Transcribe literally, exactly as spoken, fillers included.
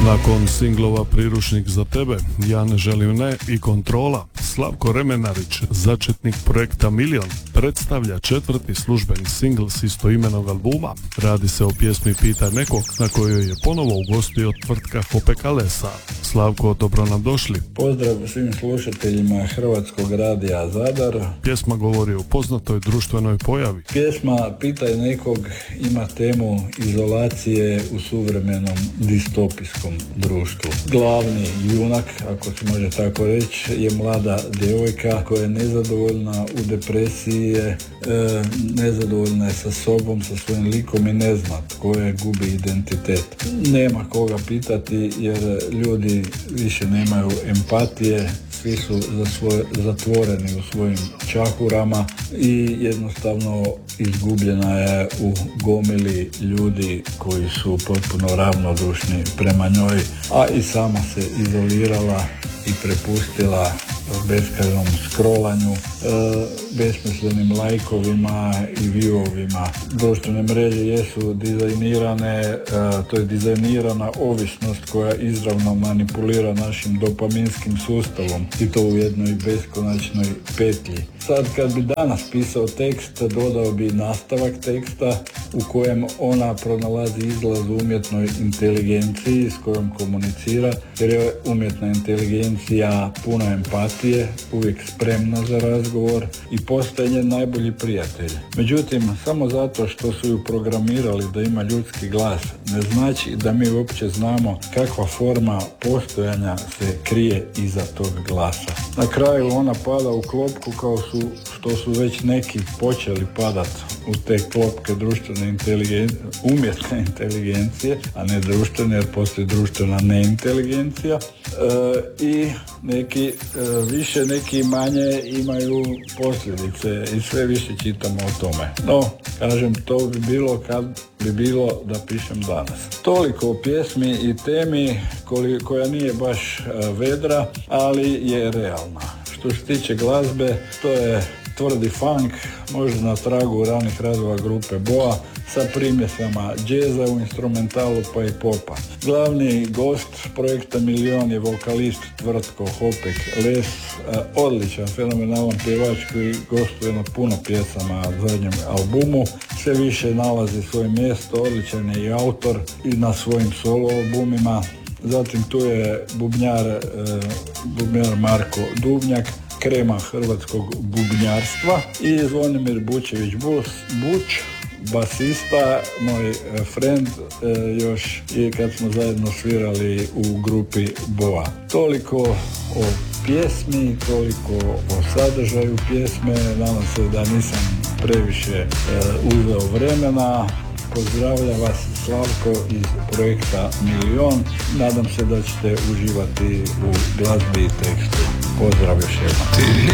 Nakon singlova Priručnik za tebe, Ja ne želim ne i Kontrola, Slavko Remenarić, začetnik projekta Milion, predstavlja četvrti službeni singl s istoimenog albuma. Radi se o pjesmi Pitaj nekog, na kojoj je ponovo ugostio tvrtka Hopekalesa. Slavko, dobro nam došli. Pozdrav svim slušateljima Hrvatskog radija Zadar. Pjesma govori o poznatoj društvenoj pojavi. Pjesma Pitaj nekog ima temu izolacije u suvremenom distopijskom društvu. Glavni junak, ako se može tako reći, je mlada djevojka koja je nezadovoljna, u depresiji je, e, nezadovoljna je sa sobom, sa svojim likom i ne zna tko je, gubi identitet. Nema koga pitati jer ljudi više nemaju empatije, svi su za svoje, zatvoreni u svojim čahurama i jednostavno izgubljena je u gomili ljudi koji su potpuno ravnodušni prema njoj, a i sama se izolirala i prepustila beskrajnom scrollanju, e, besmislenim lajkovima i viewovima. Društvene mreže jesu dizajnirane, e, to je dizajnirana ovisnost koja izravno manipulira našim dopaminskim sustavom i to u jednoj beskonačnoj petlji. Sad kad bi danas pisao tekst, dodao bi nastavak teksta u kojem ona pronalazi izlaz umjetnoj inteligenciji s kojom komunicira, jer je umjetna inteligencija puna empatije, uvijek spremna za razgovor i postaje njen najbolji prijatelj. Međutim, samo zato što su ju programirali da ima ljudski glas, ne znači da mi uopće znamo kakva forma postojanja se krije iza tog glasa. Na kraju ona pada u klopku kao su, što su već neki počeli padati u te klopke društvene inteligencije, umjetne inteligencije, a ne društvene, jer postoji društvena neinteligencija. E, I neki e, više, neki manje imaju posljedice i sve više čitamo o tome. No, kažem, to bi bilo kad bi bilo da pišem danas. Toliko o pjesmi i temi koji, koja nije baš e, vedra, ali je realna. Što se tiče glazbe, to je tvrdi funk, možda na tragu ranih radova grupe Boa, sa primjesama džeza u instrumentalu pa i popa. Glavni gost projekta Milion je vokalist Tvrtko Hopek Les, odličan, fenomenalan pjevač koji gostuje na puno pjesama na zadnjem albumu. Sve više nalazi svoje mjesto, odličan je i autor i na svojim solo albumima. Zatim tu je bubnjar, bubnjar Marko Dubnjak, krema hrvatskog bubnjarstva, i Zvonimir Bučević Buč, basista, moj friend, još i kad smo zajedno svirali u grupi Boa. Toliko o pjesmi, toliko o sadržaju pjesme, nadam se da nisam previše uzeo vremena. Pozdravlja vas Slavko iz projekta Milion. Nadam se da ćete uživati u glazbi i tekstu. Pozdrav još jednom.